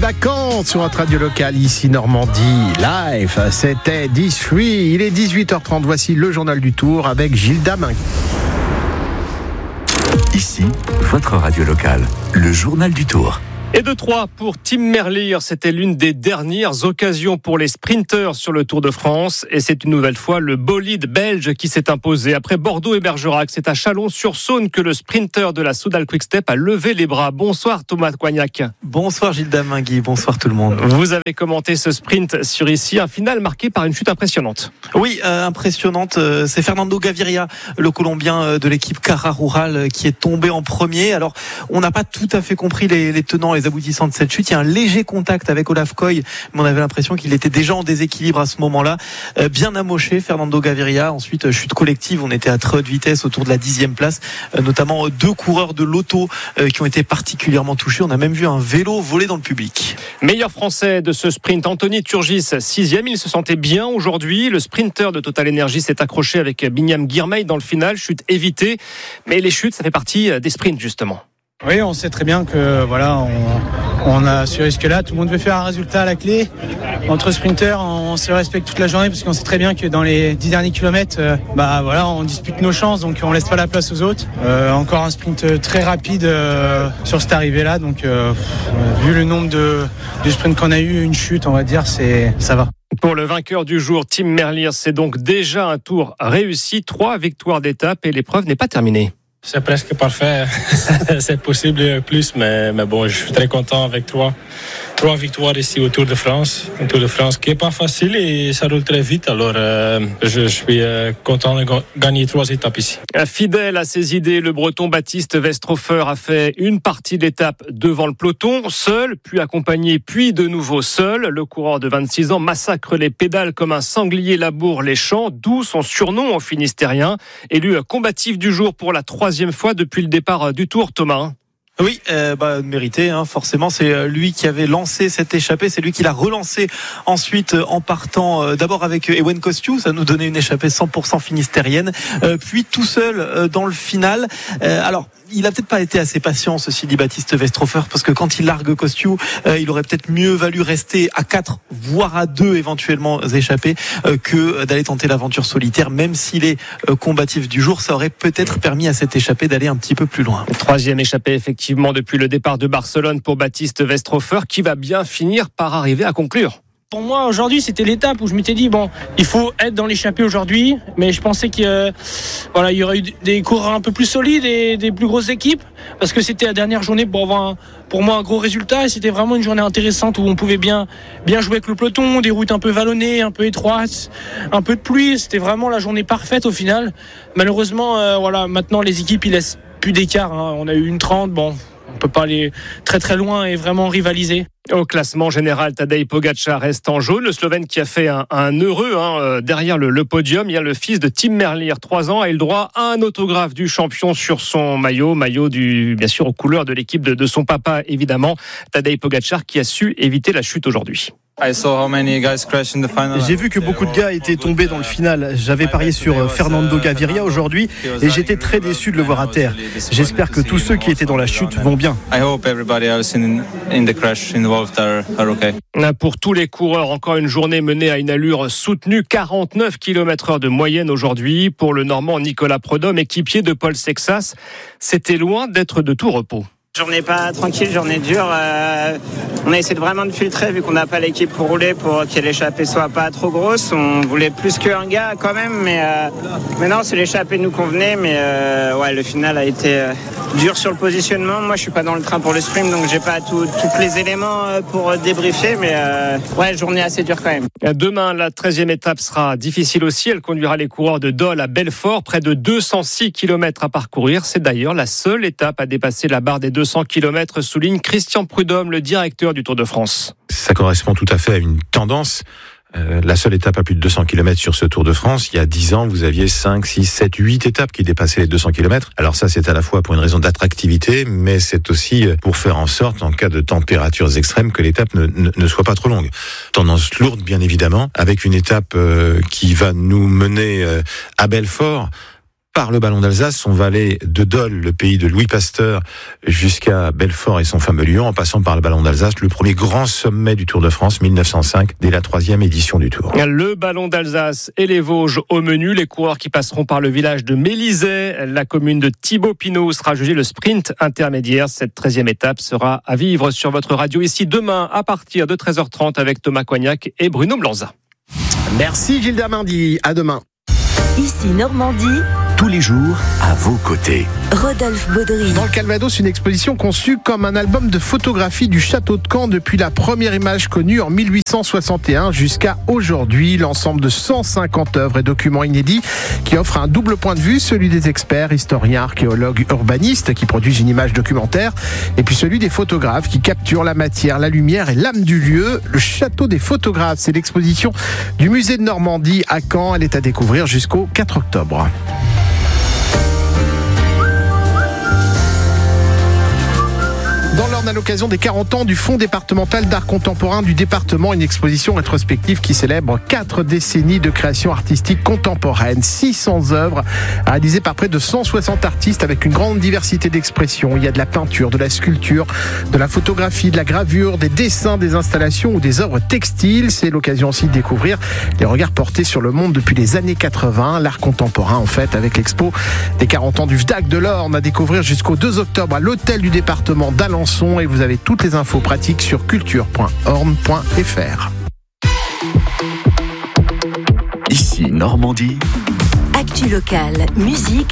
vacances sur notre radio locale ici Normandie Live. C'était 10-3. Il est 18h30. Voici le journal du Tour avec Gilda Minguet. Ici, votre radio locale, le journal du Tour. Et de 3 pour Tim Merlier, c'était l'une des dernières occasions pour les sprinteurs sur le Tour de France. Et c'est une nouvelle fois le bolide belge qui s'est imposé. Après Bordeaux et Bergerac, c'est à Chalon-sur-Saône que le sprinter de la Soudal Quick-Step a levé les bras. Bonsoir Thomas Coignac. Bonsoir Gilda Minguet, bonsoir tout le monde. Vous avez commenté ce sprint sur ici, un final marqué par une chute impressionnante. Oui, impressionnante. C'est Fernando Gaviria, le Colombien de l'équipe Cara Rural, qui est tombé en premier. Alors, on n'a pas tout à fait compris les tenants, les aboutissants de cette chute. Il y a un léger contact avec Olaf Koy, mais on avait l'impression qu'il était déjà en déséquilibre à ce moment-là. Bien amoché, Fernando Gaviria. Ensuite, chute collective. On était à très haute vitesse, autour de la 10e place, notamment 2 coureurs de l'auto qui ont été particulièrement touchés. On a même vu un vélo voler dans le public. Meilleur français de ce sprint, Anthony Turgis, 6e. Il se sentait bien aujourd'hui. Le sprinter de Total Energy s'est accroché avec Binyam Girmay dans le final. Chute évitée. Mais les chutes, ça fait partie des sprints, justement. Oui, on sait très bien que voilà, on a ce risque-là. Tout le monde veut faire un résultat à la clé. Entre sprinters, on se respecte toute la journée parce qu'on sait très bien que dans les 10 derniers kilomètres, on dispute nos chances, donc on laisse pas la place aux autres. Encore un sprint très rapide sur cette arrivée-là, donc vu le nombre de sprints qu'on a eu, une chute, on va dire, ça va. Pour le vainqueur du jour, Tim Merlier, c'est donc déjà un tour réussi, 3 victoires d'étape et l'épreuve n'est pas terminée. C'est presque parfait, c'est possible plus, mais bon, je suis très content avec 3 victoires ici au Tour de France. Un Tour de France qui n'est pas facile et ça roule très vite, alors je suis content de gagner 3 étapes ici. Fidèle à ses idées, le Breton Baptiste Westrofer a fait une partie d'étape devant le peloton, seul, puis accompagné, puis de nouveau seul. Le coureur de 26 ans massacre les pédales comme un sanglier laboure les champs, d'où son surnom au Finistérien. Élu combatif du jour pour la 3e fois depuis le départ du Tour, Thomas. Oui, mérité, forcément. C'est lui qui avait lancé cette échappée. C'est lui qui l'a relancé ensuite en partant d'abord avec Ewen Kosciu. Ça nous donnait une échappée 100% finistérienne. Puis tout seul dans le final. Alors, il a peut-être pas été assez patient, ceci dit Baptiste Westrofer, parce que quand il largue Kosciu, il aurait peut-être mieux valu rester à 4, voire à 2 éventuellement échappés, que d'aller tenter l'aventure solitaire. Même s'il est combatif du jour, ça aurait peut-être permis à cette échappée d'aller un petit peu plus loin. 3e échappée, effectivement, depuis le départ de Barcelone pour Baptiste Westrofer, qui va bien finir par arriver à conclure. Pour moi, aujourd'hui, c'était l'étape où je m'étais dit, il faut être dans l'échappée aujourd'hui, mais je pensais qu'il y aurait eu des coureurs un peu plus solides et des plus grosses équipes, parce que c'était la dernière journée pour avoir pour moi un gros résultat, et c'était vraiment une journée intéressante où on pouvait bien jouer avec le peloton, des routes un peu vallonnées, un peu étroites, un peu de pluie. C'était vraiment la journée parfaite au final. Malheureusement, maintenant les équipes ils laissent plus d'écart. On a eu une 30, on peut pas aller très très loin et vraiment rivaliser. Au classement général, Tadej Pogačar reste en jaune. Le Slovène qui a fait un heureux derrière le podium. Il y a le fils de Tim Merlier, 3 ans, a eu le droit à un autographe du champion sur son maillot bien sûr aux couleurs de l'équipe de son papa évidemment. Tadej Pogačar qui a su éviter la chute aujourd'hui. J'ai vu que beaucoup de gars étaient tombés dans le final. J'avais parié sur Fernando Gaviria aujourd'hui et j'étais très déçu de le voir à terre. J'espère que tous ceux qui étaient dans la chute vont bien. Pour tous les coureurs, encore une journée menée à une allure soutenue, 49 km/h de moyenne aujourd'hui. Pour le Normand Nicolas Prudhomme, équipier de Paul Sexas, c'était loin d'être de tout repos. Journée pas tranquille, journée dure. On a essayé vraiment de filtrer vu qu'on n'a pas l'équipe pour rouler, pour que l'échappée soit pas trop grosse. On voulait plus qu'un gars quand même, mais non, c'est l'échappée nous convenait, mais le final a été dur sur le positionnement. Moi, je suis pas dans le train pour le sprint, donc j'ai pas tous les éléments pour débriefer, mais journée assez dure quand même. Demain, la 13e étape sera difficile aussi. Elle conduira les coureurs de Dole à Belfort, près de 206 km à parcourir. C'est d'ailleurs la seule étape à dépasser la barre des 200 km, souligne Christian Prudhomme, le directeur du Tour de France. Ça correspond tout à fait à une tendance. La seule étape à plus de 200 km sur ce Tour de France, il y a 10 ans, vous aviez 5, 6, 7, 8 étapes qui dépassaient les 200 km. Alors ça, c'est à la fois pour une raison d'attractivité, mais c'est aussi pour faire en sorte, en cas de températures extrêmes, que l'étape ne soit pas trop longue. Tendance lourde, bien évidemment, avec une étape qui va nous mener à Belfort. par le ballon d'Alsace. On va aller de Dole, le pays de Louis Pasteur, jusqu'à Belfort et son fameux Lyon, en passant par le ballon d'Alsace, le premier grand sommet du Tour de France, 1905, dès la 3e édition du Tour. Le ballon d'Alsace et les Vosges au menu. Les coureurs qui passeront par le village de Mélisay, la commune de Thibaut-Pinot, sera jugé le sprint intermédiaire. Cette 13e étape sera à vivre sur votre radio ici demain à partir de 13h30 avec Thomas Coignac et Bruno Blanza. Merci Gilles Darmindy, à demain. Ici Normandie. Tous les jours, à vos côtés. Rodolphe Baudry. Dans le Calvados, une exposition conçue comme un album de photographie du château de Caen depuis la première image connue en 1861 jusqu'à aujourd'hui. L'ensemble de 150 œuvres et documents inédits qui offrent un double point de vue, celui des experts, historiens, archéologues, urbanistes qui produisent une image documentaire et puis celui des photographes qui capturent la matière, la lumière et l'âme du lieu. Le château des photographes, c'est l'exposition du musée de Normandie à Caen. Elle est à découvrir jusqu'au 4 octobre. Dans l'Orne, à l'occasion des 40 ans du Fonds départemental d'art contemporain du département, une exposition rétrospective qui célèbre 4 décennies de création artistique contemporaine. 600 œuvres réalisées par près de 160 artistes avec une grande diversité d'expressions. Il y a de la peinture, de la sculpture, de la photographie, de la gravure, des dessins, des installations ou des œuvres textiles. C'est l'occasion aussi de découvrir les regards portés sur le monde depuis les années 80. L'art contemporain, en fait, avec l'expo des 40 ans du VDAC de l'Orne à découvrir jusqu'au 2 octobre à l'hôtel du département d'Alençon. Et vous avez toutes les infos pratiques sur culture.orne.fr. Ici Normandie. Actu locale, musique.